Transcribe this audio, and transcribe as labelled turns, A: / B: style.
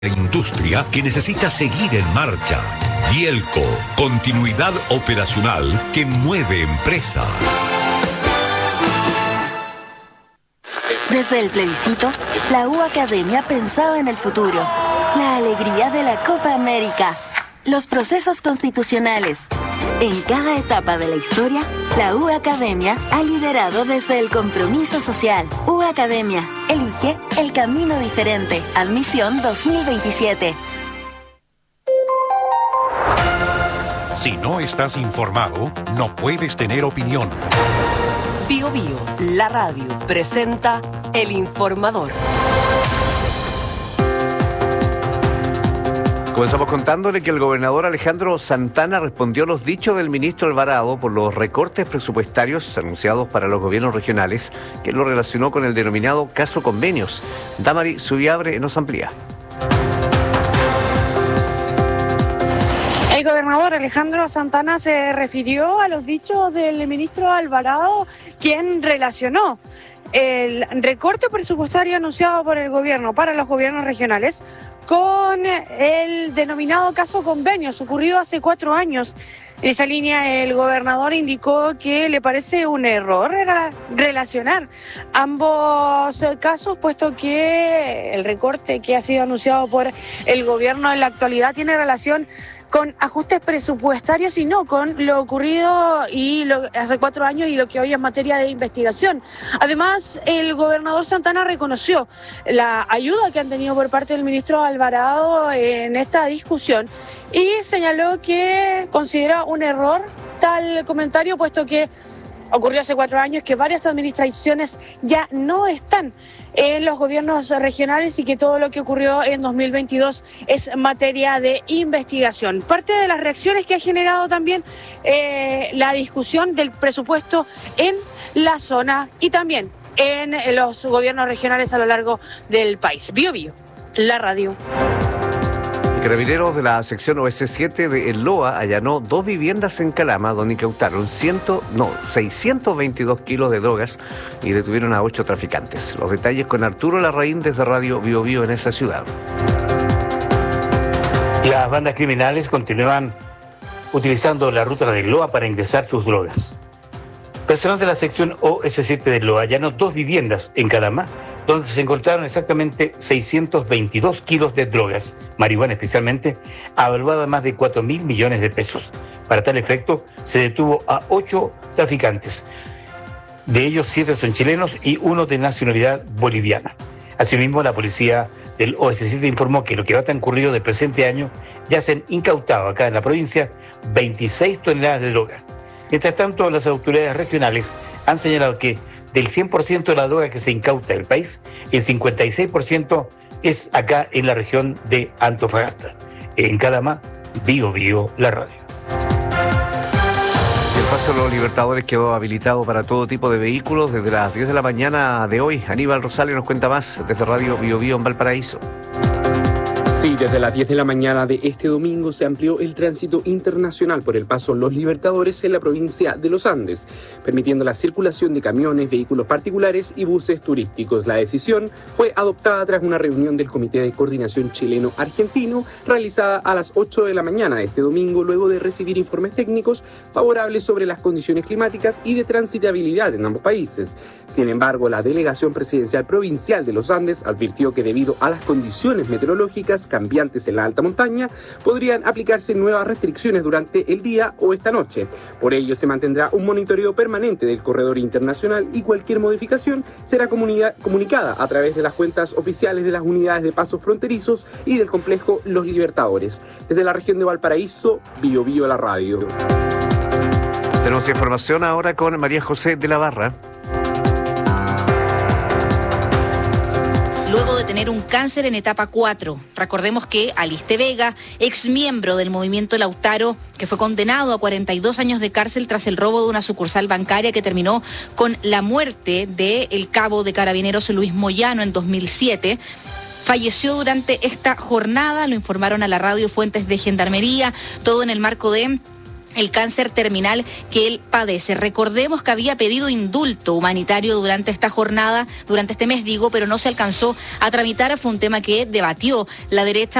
A: industria que necesita seguir en marcha. Bielco, continuidad operacional que mueve empresas.
B: Desde el plebiscito, la U Academia pensaba en el futuro, la alegría de la Copa América, los procesos constitucionales. En cada etapa de la historia, la U Academia ha liderado desde el compromiso social. U Academia, elige el camino diferente. Admisión 2027.
C: Si no estás informado, no puedes tener opinión.
D: Bio Bio, la radio, presenta El Informador.
E: Comenzamos contándole que el gobernador Alejandro Santana respondió a los dichos del ministro Alvarado por los recortes presupuestarios anunciados para los gobiernos regionales, que lo relacionó con el denominado caso convenios. Damari Subiabre nos amplía.
F: El gobernador Alejandro Santana se refirió a los dichos del ministro Alvarado, quien relacionó el recorte presupuestario anunciado por el gobierno para los gobiernos regionales con el denominado caso convenios, ocurrido hace 4 años. En esa línea, el gobernador indicó que le parece un error relacionar ambos casos, puesto que el recorte que ha sido anunciado por el gobierno en la actualidad tiene relación con ajustes presupuestarios y no con lo ocurrido hace 4 años y lo que hoy es materia de investigación. Además, el gobernador Santana reconoció la ayuda que han tenido por parte del ministro Alvarado en esta discusión y señaló que considera un error tal comentario, puesto que ocurrió hace 4 años, que varias administraciones ya no están en los gobiernos regionales y que todo lo que ocurrió en 2022 es materia de investigación. Parte de las reacciones que ha generado también la discusión del presupuesto en la zona y también en los gobiernos regionales a lo largo del país. Bio Bio, la radio.
E: Carabineros de la sección OS7 de El Loa allanó 2 viviendas en Calama, donde incautaron 622 kilos de drogas y detuvieron a 8 traficantes. Los detalles con Arturo Larraín desde Radio Bio Bio en esa ciudad.
G: Las bandas criminales continúan utilizando la ruta del Loa para ingresar sus drogas. Personal de la sección OS7 del Loa allanó 2 viviendas en Calama, donde se encontraron exactamente 622 kilos de drogas, marihuana especialmente, avaluada en más de 4.000 millones de pesos. Para tal efecto, se detuvo a 8 traficantes. De ellos, 7 son chilenos y 1 de nacionalidad boliviana. Asimismo, la policía del OS7 informó que lo que va transcurrido del presente año ya se han incautado acá en la provincia 26 toneladas de droga. Mientras tanto, las autoridades regionales han señalado que del 100% de la droga que se incauta en el país, el 56% es acá en la región de Antofagasta. En Calama, Bio Bio, la radio.
E: El paso de los Libertadores quedó habilitado para todo tipo de vehículos desde las 10 de la mañana de hoy. Aníbal Rosario nos cuenta más desde Radio Bio Bio en Valparaíso.
H: Sí, desde las 10 de la mañana de este domingo se amplió el tránsito internacional por el paso Los Libertadores en la provincia de Los Andes, permitiendo la circulación de camiones, vehículos particulares y buses turísticos. La decisión fue adoptada tras una reunión del Comité de Coordinación Chileno-Argentino realizada a las 8 de la mañana de este domingo, luego de recibir informes técnicos favorables sobre las condiciones climáticas y de transitabilidad en ambos países. Sin embargo, la Delegación Presidencial Provincial de Los Andes advirtió que debido a las condiciones meteorológicas cambiantes en la alta montaña, podrían aplicarse nuevas restricciones durante el día o esta noche. Por ello, se mantendrá un monitoreo permanente del corredor internacional y cualquier modificación será comunicada a través de las cuentas oficiales de las unidades de pasos fronterizos y del complejo Los Libertadores. Desde la región de Valparaíso, Bio Bio la radio.
E: Tenemos información ahora con María José de la Barra.
I: Luego de tener un cáncer en etapa 4. Recordemos que Aliste Vega, ex miembro del movimiento Lautaro, que fue condenado a 42 años de cárcel tras el robo de una sucursal bancaria que terminó con la muerte del cabo de Carabineros Luis Moyano en 2007, falleció durante esta jornada, lo informaron a la radio fuentes de Gendarmería, todo en el marco de el cáncer terminal que él padece. Recordemos que había pedido indulto humanitario durante esta jornada, durante este mes digo, pero no se alcanzó a tramitar. Fue un tema que debatió la derecha